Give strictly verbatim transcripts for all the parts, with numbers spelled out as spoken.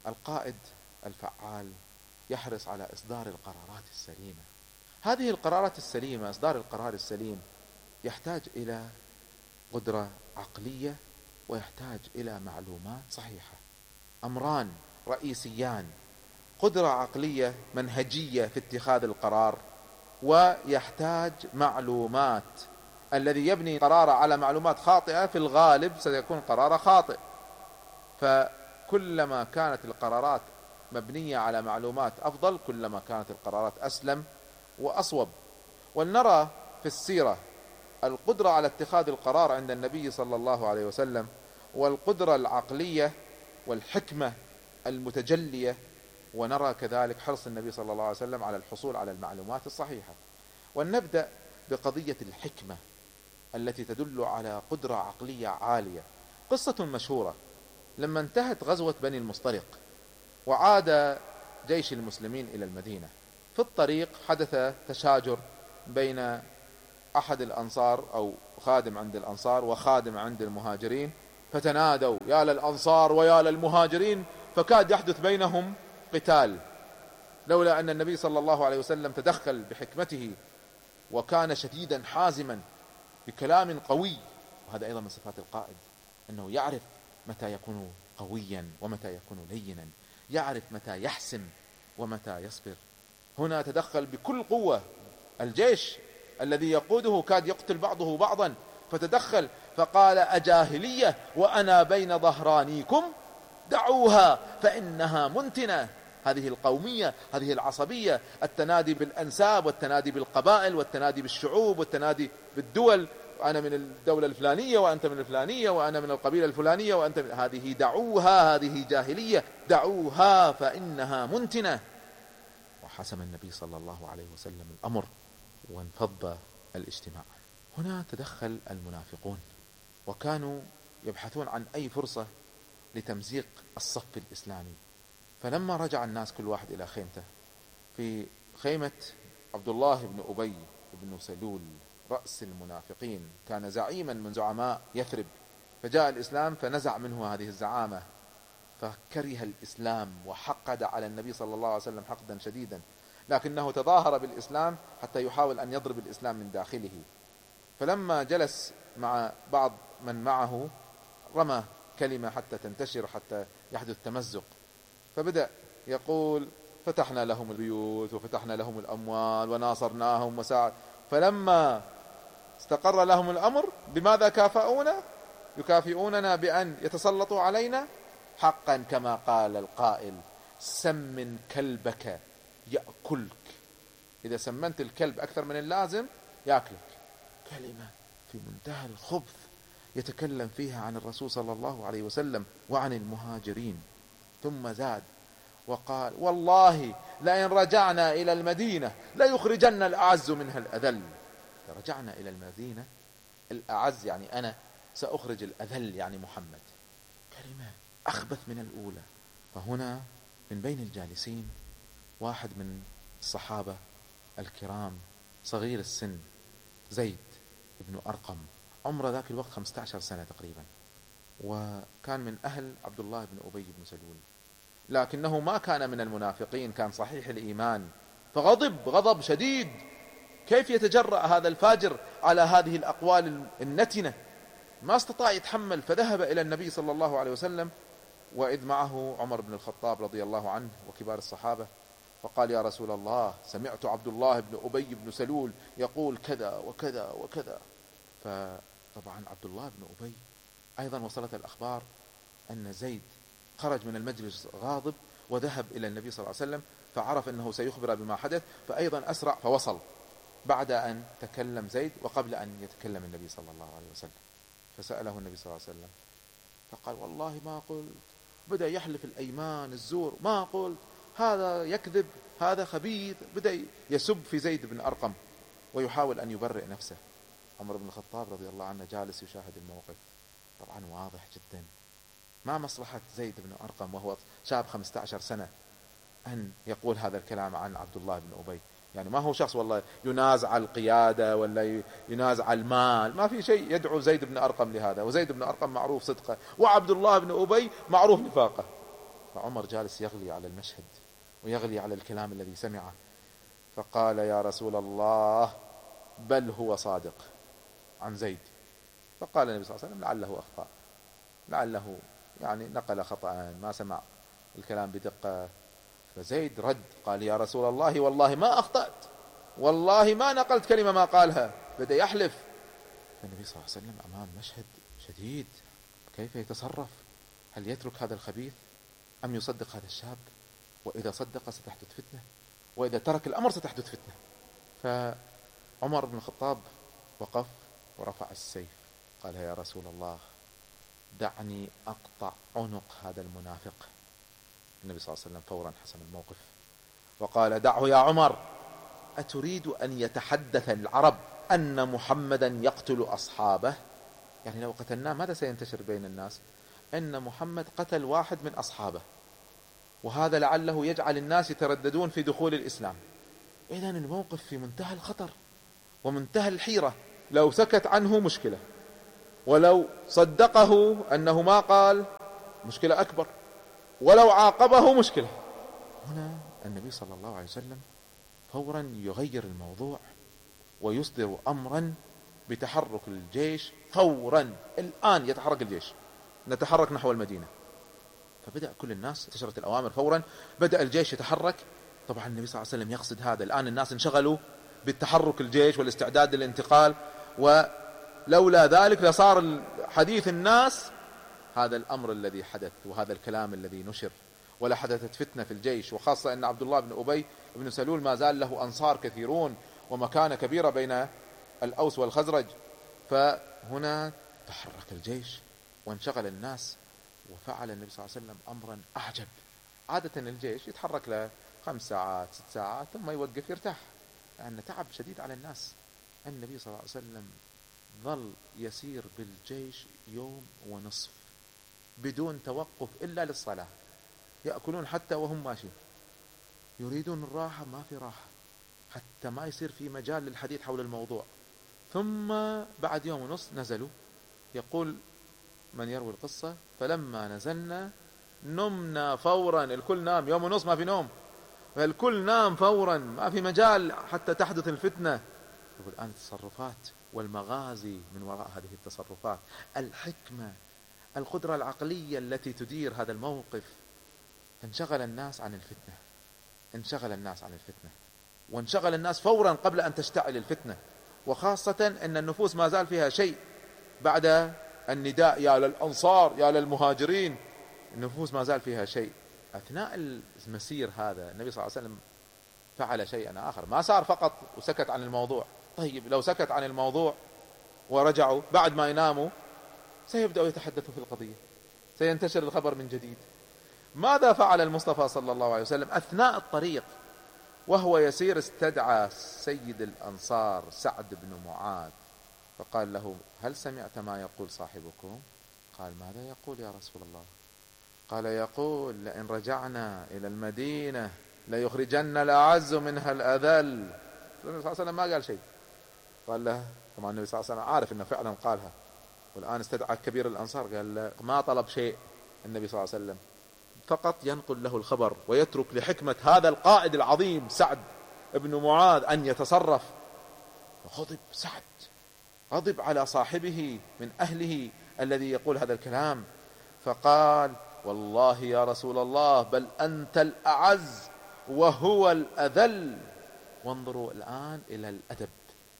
القائد الفعال يحرص على إصدار القرارات السليمة. هذه القرارات السليمة، إصدار القرار السليم، يحتاج إلى قدرة عقلية ويحتاج إلى معلومات صحيحة. أمران رئيسيان: قدرة عقلية منهجية في اتخاذ القرار، ويحتاج معلومات. الذي يبني قراره على معلومات خاطئة في الغالب سيكون قراره خاطئ. فكلما كانت القرارات مبنية على معلومات أفضل، كلما كانت القرارات أسلم وأصوب. ولنرى في السيرة القدرة على اتخاذ القرار عند النبي صلى الله عليه وسلم، والقدرة العقلية والحكمة المتجلية، ونرى كذلك حرص النبي صلى الله عليه وسلم على الحصول على المعلومات الصحيحة. ولنبدأ بقضية الحكمة التي تدل على قدرة عقلية عالية. قصة مشهورة: لما انتهت غزوة بني المصطلق وعاد جيش المسلمين إلى المدينة، في الطريق حدث تشاجر بين أحد الأنصار أو خادم عند الأنصار وخادم عند المهاجرين، فتنادوا يا للأنصار ويا للمهاجرين، فكاد يحدث بينهم قتال، لولا أن النبي صلى الله عليه وسلم تدخل بحكمته وكان شديدا حازما بكلام قوي. وهذا أيضا من صفات القائد، أنه يعرف متى يكون قويا ومتى يكون لينا، يعرف متى يحسم ومتى يصبر. هنا تدخل بكل قوة. الجيش الذي يقوده كاد يقتل بعضه بعضا، فتدخل فقال أجاهلية وأنا بين ظهرانيكم، دعوها فإنها منتنة. هذه القومية، هذه العصبية، التنادي بالأنساب والتنادي بالقبائل والتنادي بالشعوب والتنادي بالدول، أنا من الدولة الفلانية وأنت من الفلانية وأنا من القبيلة الفلانية وأنت من... هذه دعوها، هذه جاهلية، دعوها فإنها منتنة. وحسم النبي صلى الله عليه وسلم الأمر وانفض الاجتماع. هنا تدخل المنافقون وكانوا يبحثون عن أي فرصة لتمزيق الصف الإسلامي. فلما رجع الناس كل واحد إلى خيمته، في خيمة عبد الله بن أبي بن سلول رأس المنافقين، كان زعيما من زعماء يثرب، فجاء الإسلام فنزع منه هذه الزعامة، فكره الإسلام وحقد على النبي صلى الله عليه وسلم حقدا شديدا، لكنه تظاهر بالإسلام حتى يحاول أن يضرب الإسلام من داخله. فلما جلس مع بعض من معه رمى كلمة حتى تنتشر، حتى يحدث تمزق، فبدأ يقول فتحنا لهم البيوت وفتحنا لهم الأموال وناصرناهم وساعد. فلما استقر لهم الأمر بماذا كافؤونا؟ يكافئوننا بأن يتسلطوا علينا. حقا كما قال القائل: سمن كلبك يأكلك. إذا سمنت الكلب أكثر من اللازم يأكلك. كلمة في منتهى الخبث يتكلم فيها عن الرسول صلى الله عليه وسلم وعن المهاجرين. ثم زاد وقال: والله لئن رجعنا إلى المدينة ليخرجن الأعز منها الأذل. رجعنا إلى المدينة، الأعز يعني أنا سأخرج الأذل يعني محمد. كلمة أخبث من الأولى. فهنا من بين الجالسين واحد من الصحابة الكرام صغير السن، زيد بن أرقم، عمره ذاك الوقت خمسة عشر سنة تقريبا، وكان من أهل عبد الله بن أبي بن سلول، لكنه ما كان من المنافقين، كان صحيح الإيمان. فغضب غضب شديد، كيف يتجرأ هذا الفاجر على هذه الأقوال النتنة؟ ما استطاع يتحمل، فذهب إلى النبي صلى الله عليه وسلم، وإذ معه عمر بن الخطاب رضي الله عنه وكبار الصحابة، فقال: يا رسول الله، سمعت عبد الله بن أبي بن سلول يقول كذا وكذا وكذا. فطبعا عبد الله بن أبي أيضا وصلت الأخبار أن زيد خرج من المجلس غاضب وذهب إلى النبي صلى الله عليه وسلم، فعرف أنه سيخبر بما حدث، فأيضا أسرع فوصل بعد أن تكلم زيد وقبل أن يتكلم النبي صلى الله عليه وسلم. فسأله النبي صلى الله عليه وسلم فقال: والله ما قلت. بدأ يحلف الأيمان الزور، ما قلت، هذا يكذب، هذا خبيث. بدأ يسب في زيد بن أرقم ويحاول أن يبرئ نفسه. عمر بن الخطاب رضي الله عنه جالس يشاهد الموقف. طبعا واضح جدا ما مصلحة زيد بن أرقم وهو شاب خمسة عشر سنة أن يقول هذا الكلام عن عبد الله بن أبي. يعني ما هو شخص والله ينازع القيادة ولا ينازع المال، ما في شيء يدعو زيد بن أرقم لهذا، وزيد بن أرقم معروف صدقه، وعبد الله بن أبي معروف نفاقه. فعمر جالس يغلي على المشهد ويغلي على الكلام الذي سمعه، فقال يا رسول الله بل هو صادق عن زيد. فقال النبي صلى الله عليه وسلم لعله أخطأ، لعله يعني نقل خطأ، ما سمع الكلام بدقة. فزيد رد قال يا رسول الله والله ما أخطأت، والله ما نقلت كلمة ما قالها، بدأ يحلف. فالنبي صلى الله عليه وسلم أمام مشهد شديد، كيف يتصرف؟ هل يترك هذا الخبيث أم يصدق هذا الشاب؟ وإذا صدق ستحدث فتنة، وإذا ترك الأمر ستحدث فتنة. فعمر بن الخطاب وقف ورفع السيف، قال يا رسول الله دعني أقطع عنق هذا المنافق. النبي صلى الله عليه وسلم فورا حسم الموقف وقال دعه يا عمر، أتريد أن يتحدث العرب أن محمدا يقتل أصحابه؟ يعني لو قتلناه ماذا سينتشر بين الناس؟ أن محمد قتل واحد من أصحابه، وهذا لعله يجعل الناس يترددون في دخول الإسلام. إذن الموقف في منتهى الخطر ومنتهى الحيرة. لو سكت عنه مشكلة، ولو صدقه أنه ما قال مشكلة أكبر، ولو عاقبه مشكلة. هنا النبي صلى الله عليه وسلم فورا يغير الموضوع ويصدر أمرا بتحرك الجيش فورا. الآن يتحرك الجيش، نتحرك نحو المدينة. فبدأ كل الناس، انتشرت الأوامر فورا، بدأ الجيش يتحرك. طبعا النبي صلى الله عليه وسلم يقصد هذا. الآن الناس انشغلوا بالتحرك الجيش والاستعداد للانتقال، ولولا ذلك لصار حديث الناس هذا الأمر الذي حدث وهذا الكلام الذي نشر، ولا حدثت فتنة في الجيش. وخاصة أن عبد الله بن أبي بن سلول ما زال له أنصار كثيرون ومكانة كبيرة بين الأوس والخزرج. فهنا تحرك الجيش وانشغل الناس، وفعل النبي صلى الله عليه وسلم أمرا أعجب. عادة الجيش يتحرك له خمس ساعات ست ساعات ثم يوقف يرتاح، لأن تعب شديد على الناس. النبي صلى الله عليه وسلم ظل يسير بالجيش يوم ونصف بدون توقف إلا للصلاة، يأكلون حتى وهم ماشيين، يريدون الراحة ما في راحة، حتى ما يصير في مجال للحديث حول الموضوع. ثم بعد يوم ونصف نزلوا. يقول من يروي القصة فلما نزلنا نمنا فورا، الكل نام، يوم ونصف ما في نوم، فالكل نام فورا، ما في مجال حتى تحدث الفتنة. يقول الآن التصرفات والمغازي من وراء هذه التصرفات، الحكمة، القدرة العقلية التي تدير هذا الموقف. انشغل الناس عن الفتنة، انشغل الناس عن الفتنة وانشغل الناس فورا قبل أن تشتعل الفتنة. وخاصة أن النفوس ما زال فيها شيء بعد النداء يا للأنصار يا للمهاجرين، النفوس ما زال فيها شيء. أثناء المسير هذا النبي صلى الله عليه وسلم فعل شيئا آخر، ما صار فقط وسكت عن الموضوع. طيب لو سكت عن الموضوع ورجعوا بعد ما يناموا سيبدأوا يتحدثوا في القضية، سينتشر الخبر من جديد. ماذا فعل المصطفى صلى الله عليه وسلم أثناء الطريق وهو يسير؟ استدعى سيد الأنصار سعد بن معاذ فقال له هل سمعت ما يقول صاحبكم؟ قال ماذا يقول يا رسول الله؟ قال يقول لئن رجعنا إلى المدينة ليخرجن الأعز منها الأذل. النبي صلى الله عليه وسلم ما قال شيء، قال له طبعا النبي صلى الله عليه وسلم عارف أنه فعلا قالها. والآن استدعى كبير الأنصار، قال له ما طلب شيء النبي صلى الله عليه وسلم، فقط ينقل له الخبر ويترك لحكمة هذا القائد العظيم سعد بن معاذ أن يتصرف. فغضب سعد، غضب على صاحبه من أهله الذي يقول هذا الكلام، فقال والله يا رسول الله بل أنت الأعز وهو الأذل. وانظروا الآن إلى الأدب،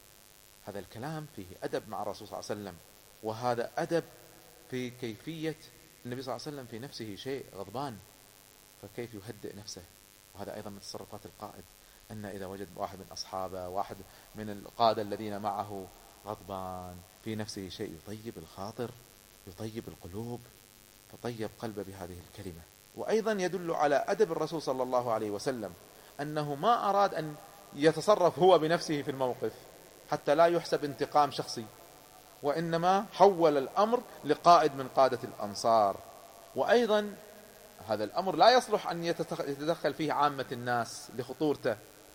هذا الكلام فيه أدب مع الرسول صلى الله عليه وسلم، وهذا أدب في كيفية النبي صلى الله عليه وسلم في نفسه شيء غضبان، فكيف يهدئ نفسه. وهذا أيضا من تصرفات القائد، أن إذا وجد واحد من أصحابه، واحد من القادة الذين معه غضبان في نفسه شيء، يطيب الخاطر، يطيب القلوب، فطيب قلبه بهذه الكلمة. وأيضا يدل على أدب الرسول صلى الله عليه وسلم أنه ما أراد أن يتصرف هو بنفسه في الموقف حتى لا يحسب انتقام شخصي، وإنما حول الأمر لقائد من قادة الأنصار. وأيضا هذا الأمر لا يصلح أن يتدخل فيه عامة الناس لخطورته،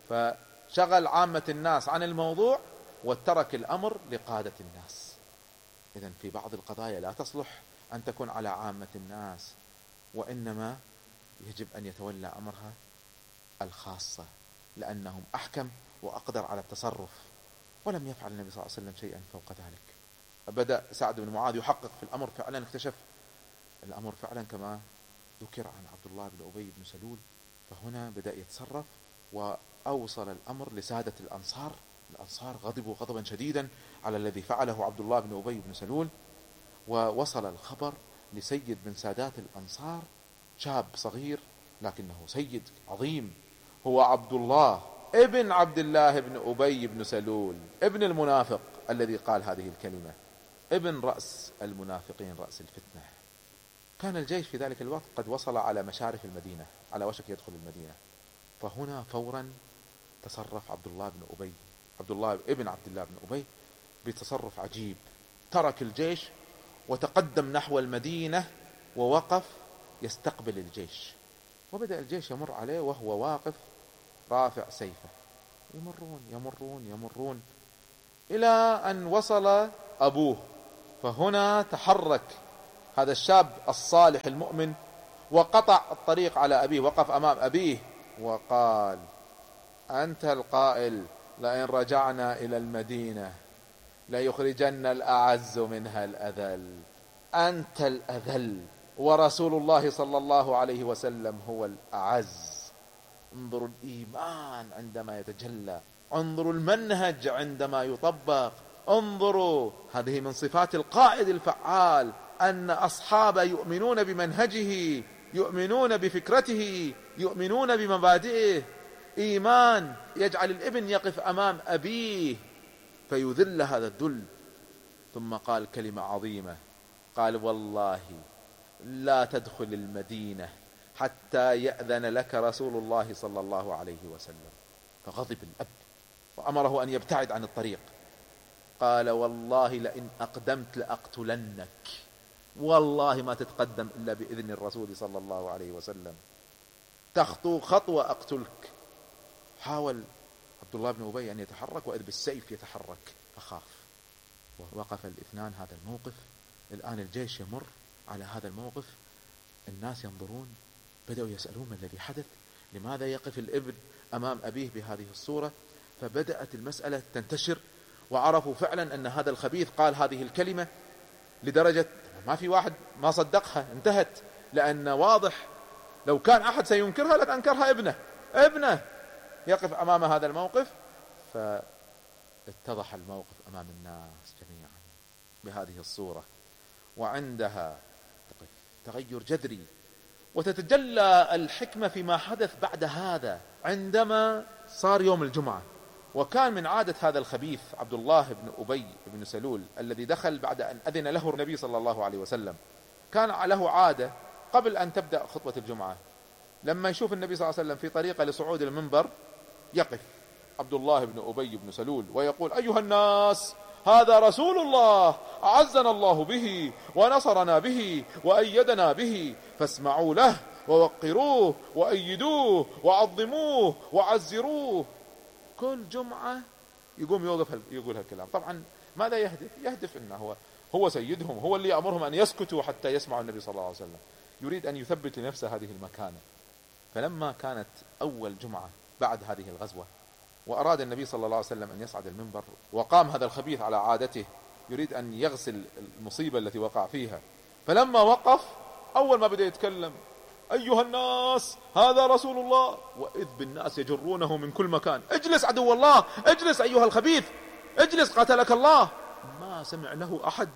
فشغل عامة الناس عن الموضوع وترك الأمر لقادة الناس. إذن في بعض القضايا لا تصلح أن تكون على عامة الناس، وإنما يجب أن يتولى أمرها الخاصة، لأنهم أحكم وأقدر على التصرف. ولم يفعل النبي صلى الله عليه وسلم شيئا فوق ذلك. بدأ سعد بن معاذ يحقق في الأمر، فعلا اكتشف الأمر فعلا كما ذكر عن عبد الله بن أبي بن سلول، فهنا بدأ يتصرف وأوصل الأمر لسادة الأنصار. الأنصار غضبوا غضبا شديدا على الذي فعله عبد الله بن أبي بن سلول، ووصل الخبر لسيد من سادات الأنصار، شاب صغير لكنه سيد عظيم، هو عبد الله ابن عبد الله بن أبي بن سلول، ابن المنافق الذي قال هذه الكلمة، ابن رأس المنافقين، رأس الفتنة. كان الجيش في ذلك الوقت قد وصل على مشارف المدينة، على وشك يدخل المدينة. فهنا فورا تصرف عبد الله بن أبي، عبد الله ابن عبد الله بن أبي بتصرف عجيب، ترك الجيش وتقدم نحو المدينة ووقف يستقبل الجيش. وبدأ الجيش يمر عليه وهو واقف رافع سيفه، يمرون يمرون يمرون إلى أن وصل أبوه. فهنا تحرك هذا الشاب الصالح المؤمن وقطع الطريق على أبيه، وقف أمام أبيه وقال: أنت القائل لئن رجعنا إلى المدينة ليخرجن الأعز منها الأذل، أنت الأذل ورسول الله صلى الله عليه وسلم هو الأعز. انظروا الإيمان عندما يتجلى، انظروا المنهج عندما يطبق، انظروا، هذه من صفات القائد الفعال، أن أصحابه يؤمنون بمنهجه، يؤمنون بفكرته، يؤمنون بمبادئه. إيمان يجعل الابن يقف أمام أبيه فيذل هذا الذل. ثم قال كلمة عظيمة، قال: والله لا تدخل المدينة حتى يأذن لك رسول الله صلى الله عليه وسلم. فغضب الأب وأمره أن يبتعد عن الطريق. قال: والله لئن أقدمت لأقتلنك، والله ما تتقدم إلا بإذن الرسول صلى الله عليه وسلم، تخطو خطوة أقتلك. حاول عبد الله بن أبي أن يتحرك وإذ بالسيف يتحرك، فخاف ووقف الاثنان هذا الموقف. الآن الجيش يمر على هذا الموقف، الناس ينظرون، بدأوا يسألون ما الذي حدث، لماذا يقف الابن أمام أبيه بهذه الصورة. فبدأت المسألة تنتشر، وعرفوا فعلا أن هذا الخبيث قال هذه الكلمة، لدرجة ما في واحد ما صدقها، انتهت، لأن واضح لو كان أحد سينكرها لأنكرها ابنه ابنه يقف أمام هذا الموقف. فاتضح الموقف أمام الناس جميعا بهذه الصورة، وعندها تغير جذري، وتتجلى الحكمة فيما حدث بعد هذا. عندما صار يوم الجمعة، وكان من عادة هذا الخبيث عبد الله بن أبي بن سلول الذي دخل بعد أن أذن له النبي صلى الله عليه وسلم، كان له عادة قبل أن تبدأ خطبة الجمعة، لما يشوف النبي صلى الله عليه وسلم في طريقة لصعود المنبر يقف عبد الله بن أبي بن سلول ويقول: أيها الناس، هذا رسول الله أعزنا الله به ونصرنا به وأيدنا به، فاسمعوا له ووقروه وأيدوه وعظموه وعزروه. كل جمعة يقوم يوقف يقول هالكلام. طبعا ماذا يهدف؟ يهدف أنه هو هو سيدهم، هو اللي يأمرهم أن يسكتوا حتى يسمعوا النبي صلى الله عليه وسلم، يريد أن يثبت لنفسه هذه المكانة. فلما كانت أول جمعة بعد هذه الغزوة، وأراد النبي صلى الله عليه وسلم أن يصعد المنبر، وقام هذا الخبيث على عادته يريد أن يغسل المصيبة التي وقع فيها، فلما وقف أول ما بدأ يتكلم: أيها الناس، هذا رسول الله، وإذ بالناس يجرونه من كل مكان: اجلس عدو الله، اجلس أيها الخبيث، اجلس قاتلك الله. ما سمع له أحد،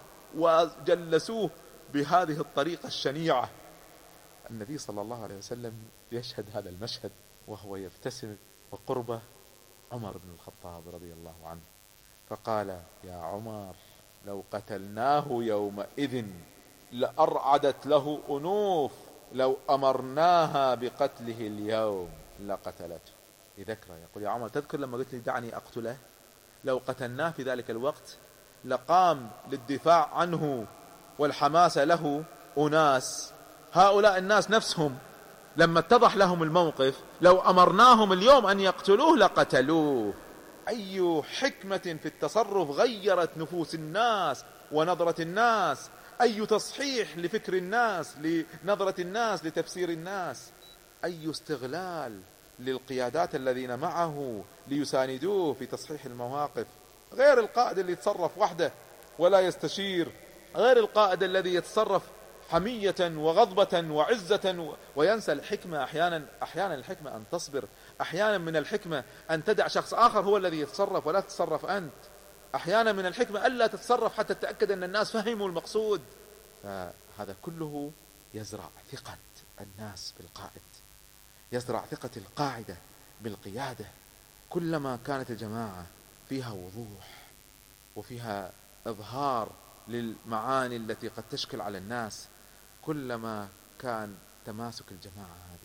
وجلسوه بهذه الطريقة الشنيعة. النبي صلى الله عليه وسلم يشهد هذا المشهد وهو يبتسم، وقربه عمر بن الخطاب رضي الله عنه، فقال: يا عمر، لو قتلناه يومئذ لأرعدت له أنوف، لو أمرناها بقتله اليوم لقتلته. يذكره يقول: يا عمر، تذكر لما قلت لي دعني أقتله؟ لو قتلناه في ذلك الوقت لقام للدفاع عنه والحماس له أناس، هؤلاء الناس نفسهم لما اتضح لهم الموقف لو أمرناهم اليوم أن يقتلوه لقتلوه. أي حكمة في التصرف غيرت نفوس الناس ونظرة الناس، أي تصحيح لفكر الناس، لنظرة الناس، لتفسير الناس. أي استغلال للقيادات الذين معه ليساندوه في تصحيح المواقف، غير القائد اللي يتصرف وحده ولا يستشير، غير القائد الذي يتصرف حمية وغضبة وعزة وينسى الحكمة. أحيانا أحيانا الحكمة أن تصبر، أحيانا من الحكمة أن تدع شخص آخر هو الذي يتصرف ولا تتصرف أنت، أحيانا من الحكمة ألا تتصرف حتى تتأكد أن الناس فهموا المقصود. فهذا كله يزرع ثقة الناس بالقائد، يزرع ثقة القاعدة بالقيادة. كلما كانت الجماعة فيها وضوح وفيها إظهار للمعاني التي قد تشكل على الناس، كلما كان تماسك الجماعة